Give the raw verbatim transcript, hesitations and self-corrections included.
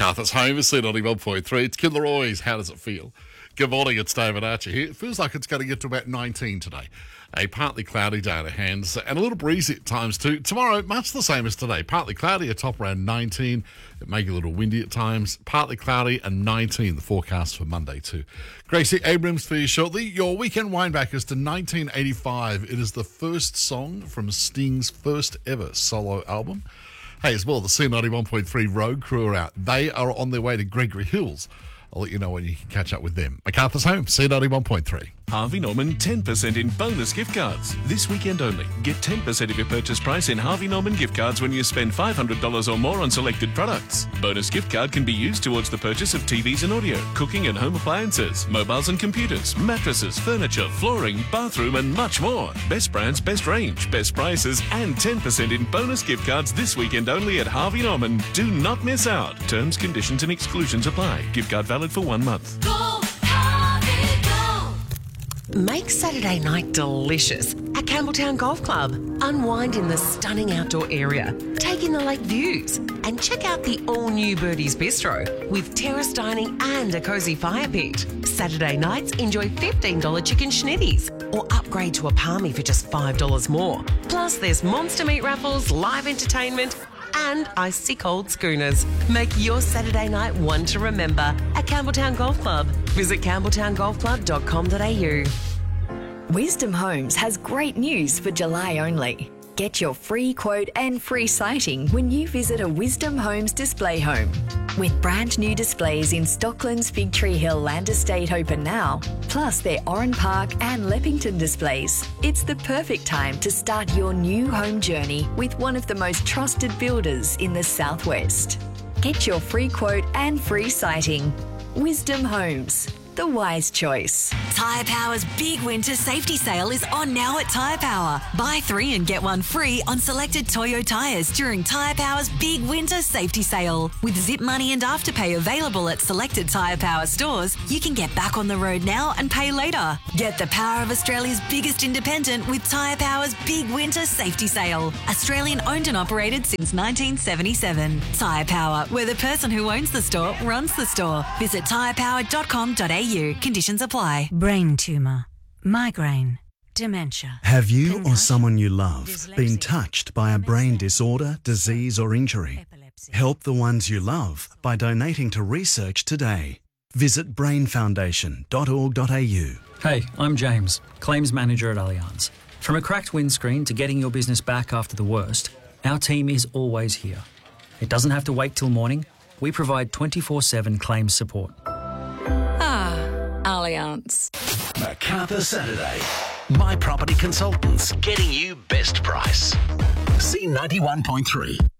MacArthur's home is C ninety-one point three. It's Kid Leroy's. How does it feel? Good morning, it's David Archer here. It feels like it's going to get to about nineteen today. A partly cloudy day at hands and a little breezy at times too. Tomorrow, much the same as today. Partly cloudy, a top around nineteen. It may get a little windy at times. Partly cloudy and nineteen, the forecast for Monday too. Gracie Abrams for you shortly. Your weekend wind back is to nineteen eighty-five. It is the first song from Sting's first ever solo album. Hey, as well, the C ninety-one point three Road crew are out. They are on their way to Gregory Hills. I'll let you know when you can catch up with them. MacArthur's home, C ninety-one point three. Harvey Norman ten percent in bonus gift cards. This weekend only. Get ten percent of your purchase price in Harvey Norman gift cards when you spend five hundred dollars or more on selected products. Bonus gift card can be used towards the purchase of T Vs and audio, cooking and home appliances, mobiles and computers, mattresses, furniture, flooring, bathroom and much more. Best brands, best range, best prices and ten percent in bonus gift cards this weekend only at Harvey Norman. Do not miss out. Terms, conditions and exclusions apply. Gift card valid for one month. Go, Harvey, go! Make Saturday night delicious at Campbelltown Golf Club. Unwind in the stunning outdoor area, take in the lake views, and check out the all-new Birdie's Bistro with terrace dining and a cosy fire pit. Saturday nights, enjoy fifteen dollars chicken schnitties or upgrade to a palmy for just five dollars more. Plus, there's monster meat raffles, live entertainment, and icy cold schooners. Make your Saturday night one to remember at Campbelltown Golf Club. Visit campbelltown golf club dot com dot a u. Wisdom Homes has great news for July only. Get your free quote and free sighting when you visit a Wisdom Homes display home. With brand new displays in Stockland's Fig Tree Hill Land Estate open now, plus their Oran Park and Leppington displays, it's the perfect time to start your new home journey with one of the most trusted builders in the Southwest. Get your free quote and free sighting. Wisdom Homes, the wise choice. Tyre Power's big winter safety sale is on now at Tyre Power. Buy three and get one free on selected Toyo tyres during Tyre Power's big winter safety sale. With Zip Money and Afterpay available at selected Tyre Power stores, you can get back on the road now and pay later. Get the power of Australia's biggest independent with Tyre Power's big winter safety sale. Australian owned and operated since nineteen seventy-seven. Tyre Power, where the person who owns the store runs the store. Visit tyre power dot com dot a u. Conditions apply. Brain tumour, migraine, dementia. Have you or someone you love been touched by a brain disorder, disease or injury? Help the ones you love by donating to research today. Visit brain foundation dot org dot a u. Hey, I'm James, Claims Manager at Allianz. From a cracked windscreen to getting your business back after the worst, our team is always here. It doesn't have to wait till morning. We provide twenty-four seven claims support. Ah, Allianz. MacArthur Saturday. My Property Consultants, getting you best price. C ninety-one point three.